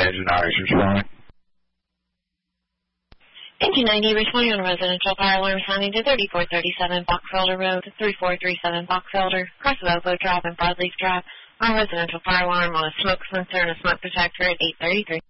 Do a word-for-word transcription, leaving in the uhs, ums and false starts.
engine noise. Responding. Engine ninety, responding on a residential fire alarm sounding to thirty-four thirty-seven Boxelder Road, three four three seven Boxelder, across the Elbow Drop and Broadleaf Drop, on a residential fire alarm on a smoke sensor and a smoke detector at eight thirty-three.